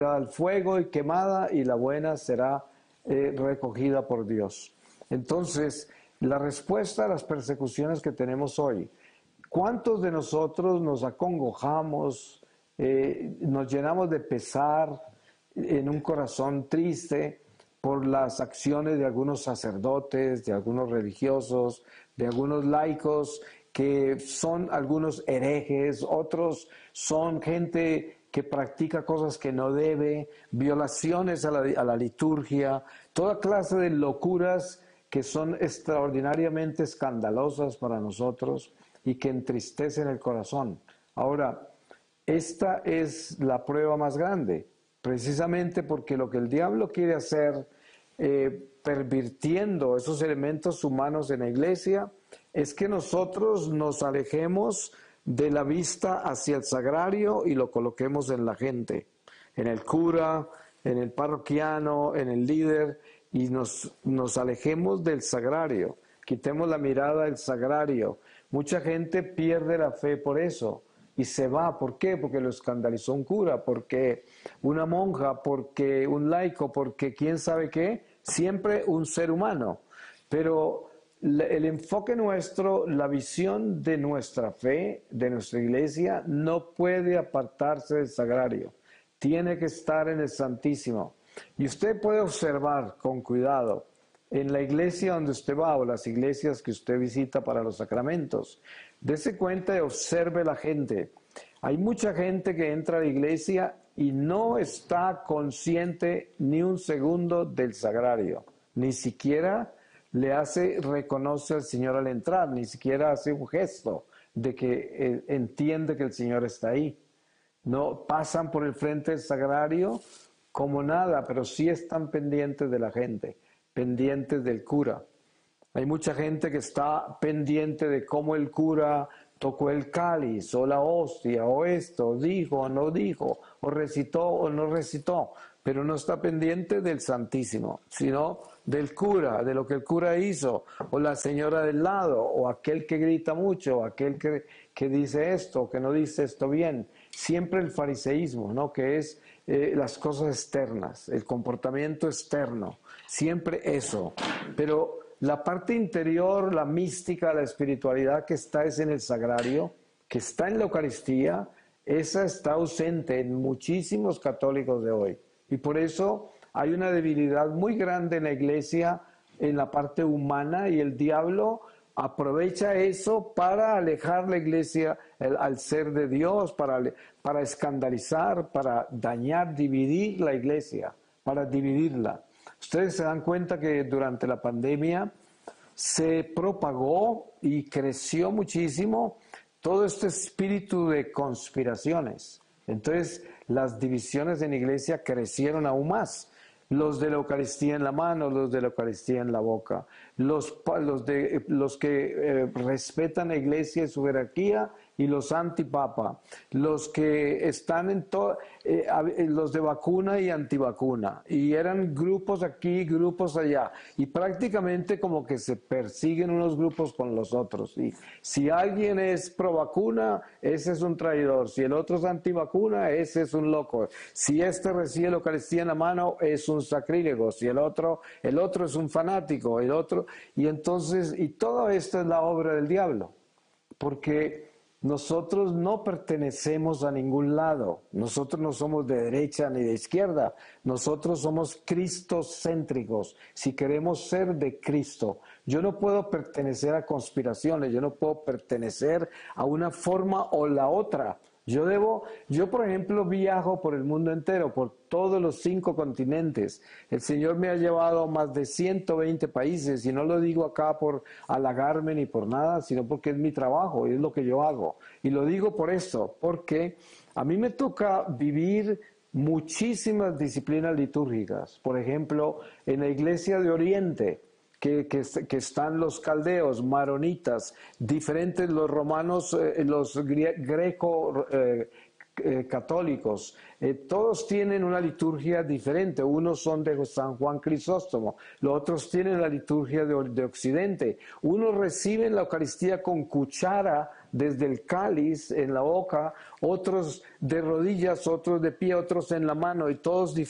al fuego y quemada, y la buena será recogida por Dios. Entonces, la respuesta a las persecuciones que tenemos hoy, ¿cuántos de nosotros nos acongojamos, nos llenamos de pesar en un corazón triste por las acciones de algunos sacerdotes, de algunos religiosos, de algunos laicos, que son algunos herejes, otros son gente que practica cosas que no debe, violaciones a la liturgia, toda clase de locuras que son extraordinariamente escandalosas para nosotros y que entristecen el corazón? Ahora, esta es la prueba más grande, precisamente porque lo que el diablo quiere hacer, pervirtiendo esos elementos humanos en la iglesia, es que nosotros nos alejemos de la vista hacia el sagrario y lo coloquemos en la gente, en el cura, en el parroquiano, en el líder, y nos alejemos del sagrario, quitemos la mirada del sagrario. Mucha gente pierde la fe por eso y se va. ¿Por qué? Porque lo escandalizó un cura, porque una monja, porque un laico, porque quién sabe qué, siempre un ser humano. Pero el enfoque nuestro, la visión de nuestra fe, de nuestra iglesia, no puede apartarse del sagrario. Tiene que estar en el Santísimo. Y usted puede observar con cuidado en la iglesia donde usted va o las iglesias que usted visita para los sacramentos. Dese cuenta y observe la gente. Hay mucha gente que entra a la iglesia y no está consciente ni un segundo del sagrario. Ni siquiera reconoce al Señor al entrar, ni siquiera hace un gesto de que entiende que el Señor está ahí. No pasan por el frente del sagrario como nada, pero sí están pendientes de la gente, pendientes del cura. Hay mucha gente que está pendiente de cómo el cura tocó el cáliz, o la hostia, o esto, dijo o no dijo, o recitó o no recitó, pero no está pendiente del Santísimo, sino del cura, de lo que el cura hizo, o la señora del lado, o aquel que grita mucho, o aquel que dice esto, o que no dice esto bien. Siempre el fariseísmo, ¿no? Que es las cosas externas, el comportamiento externo, siempre eso. Pero la parte interior, la mística, la espiritualidad que está es en el sagrario, que está en la Eucaristía, esa está ausente en muchísimos católicos de hoy. Y por eso hay una debilidad muy grande en la iglesia, en la parte humana, y el diablo aprovecha eso para alejar la iglesia al ser de Dios, para escandalizar, para dañar, dividir la iglesia, para dividirla. Ustedes se dan cuenta que durante la pandemia se propagó y creció muchísimo todo este espíritu de conspiraciones. Entonces las divisiones en la iglesia crecieron aún más. Los de la Eucaristía en la mano, los de la Eucaristía en la boca, los que respetan la iglesia y su jerarquía, y los antipapa, los que están los de vacuna y antivacuna, y eran grupos aquí, grupos allá, y prácticamente como que se persiguen unos grupos con los otros. Y si alguien es pro vacuna, ese es un traidor; si el otro es antivacuna, ese es un loco; si este recibe la Eucaristía en la mano, es un sacrílego; si el otro es un fanático, y entonces, y todo esto es la obra del diablo, porque nosotros no pertenecemos a ningún lado, nosotros no somos de derecha ni de izquierda, nosotros somos cristocéntricos, si queremos ser de Cristo. Yo no puedo pertenecer a conspiraciones, yo no puedo pertenecer a una forma o la otra. Yo por ejemplo viajo por el mundo entero, por todos los 5 continentes. El Señor me ha llevado a más de 120 países, y no lo digo acá por halagarme ni por nada, sino porque es mi trabajo y es lo que yo hago. Y lo digo por esto, porque a mí me toca vivir muchísimas disciplinas litúrgicas. Por ejemplo, en la Iglesia de Oriente, que están los caldeos, maronitas, diferentes, los romanos, los greco católicos, todos tienen una liturgia diferente. Unos son de San Juan Crisóstomo, los otros tienen la liturgia de Occidente. Unos reciben la Eucaristía con cuchara desde el cáliz en la boca, otros de rodillas, otros de pie, otros en la mano, y todos